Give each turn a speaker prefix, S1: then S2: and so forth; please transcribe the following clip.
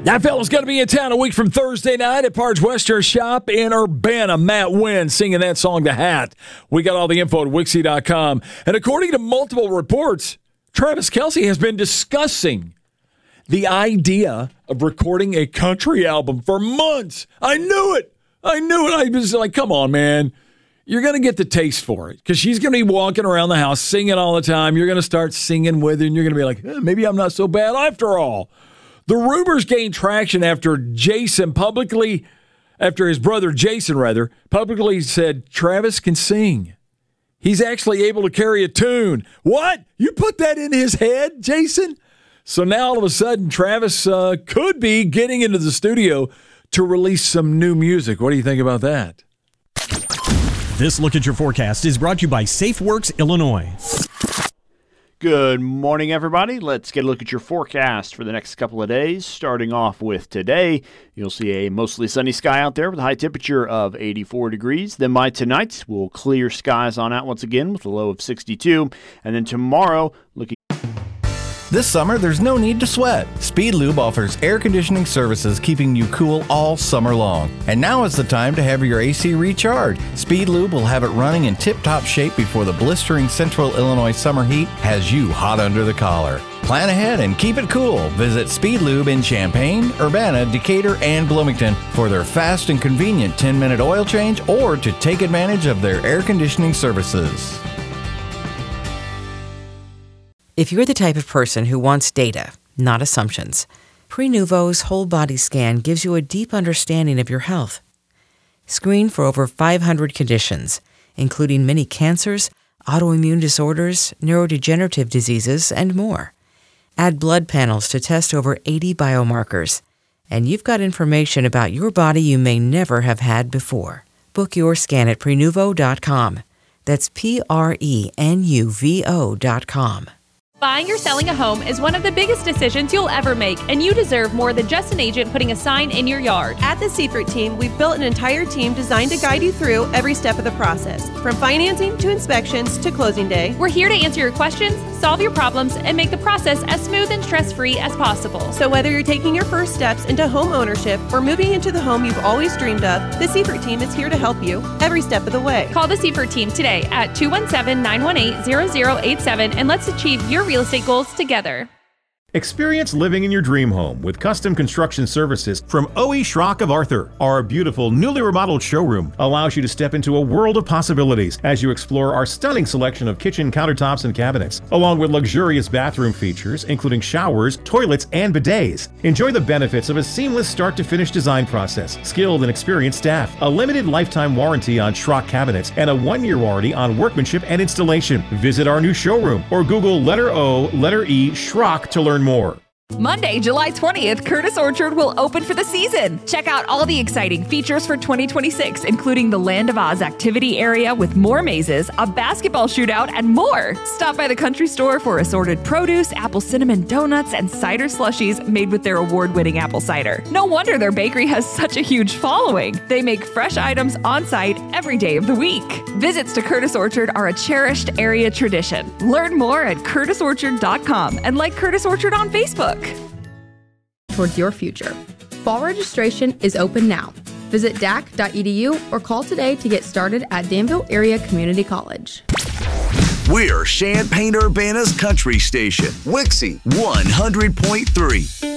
S1: That fella's going to be in town a week from Thursday night at Parge Western Shop in Urbana. Matt Wynn singing that song, The Hat. We got all the info at Wixie.com. And according to multiple reports, Travis Kelce has been discussing the idea of recording a country album for months. I knew it. I was like, come on, man. You're going to get the taste for it because she's going to be walking around the house singing all the time. You're going to start singing with her, and you're going to be like, maybe I'm not so bad after all. The rumors gained traction after his brother Jason publicly said Travis can sing. He's actually able to carry a tune. What? You put that in his head, Jason? So now all of a sudden, Travis could be getting into the studio to release some new music. What do you think about that?
S2: This Look at Your Forecast is brought to you by SafeWorks Illinois.
S3: Good morning, everybody. Let's get a look at your forecast for the next couple of days. Starting off with today, you'll see a mostly sunny sky out there with a high temperature of 84 degrees. Then by tonight, we'll clear skies on out once again with a low of 62. And then tomorrow, looking.
S4: This summer, there's no need to sweat. Speed Lube offers air conditioning services keeping you cool all summer long. And now is the time to have your AC recharged. Speed Lube will have it running in tip-top shape before the blistering central Illinois summer heat has you hot under the collar. Plan ahead and keep it cool. Visit Speed Lube in Champaign, Urbana, Decatur, and Bloomington for their fast and convenient 10-minute oil change or to take advantage of their air conditioning services.
S5: If you're the type of person who wants data, not assumptions, Prenuvo's whole body scan gives you a deep understanding of your health. Screen for over 500 conditions, including many cancers, autoimmune disorders, neurodegenerative diseases, and more. Add blood panels to test over 80 biomarkers, and you've got information about your body you may never have had before. Book your scan at Prenuvo.com. That's Prenuvo.com.
S6: Buying or selling a home is one of the biggest decisions you'll ever make, and you deserve more than just an agent putting a sign in your yard.
S7: At the Seifert team, we've built an entire team designed to guide you through every step of the process, from financing to inspections to closing day.
S6: We're here to answer your questions, solve your problems, and make the process as smooth and stress-free as possible.
S7: So whether you're taking your first steps into home ownership or moving into the home you've always dreamed of, the Seifert team is here to help you every step of the way.
S6: Call the Seifert team today at 217-918-0087 and let's achieve your real estate goals together.
S8: Experience living in your dream home with custom construction services from OE Schrock of Arthur. Our beautiful, newly remodeled showroom allows you to step into a world of possibilities as you explore our stunning selection of kitchen countertops and cabinets, along with luxurious bathroom features, including showers, toilets, and bidets. Enjoy the benefits of a seamless start-to-finish design process, skilled and experienced staff, a limited lifetime warranty on Schrock cabinets, and a 1-year warranty on workmanship and installation. Visit our new showroom or Google letter O, letter E, Schrock to learn more.
S9: Monday, July 20th, Curtis Orchard will open for the season. Check out all the exciting features for 2026, including the Land of Oz activity area with more mazes, a basketball shootout, and more. Stop by the country store for assorted produce, apple cinnamon donuts, and cider slushies made with their award-winning apple cider. No wonder their bakery has such a huge following. They make fresh items on site every day of the week. Visits to Curtis Orchard are a cherished area tradition. Learn more at curtisorchard.com and like Curtis Orchard on Facebook.
S10: Towards your future. Fall registration is open now. Visit dac.edu or call today to get started at Danville Area Community College.
S11: We're Champaign-Urbana's country station, Wixie 100.3.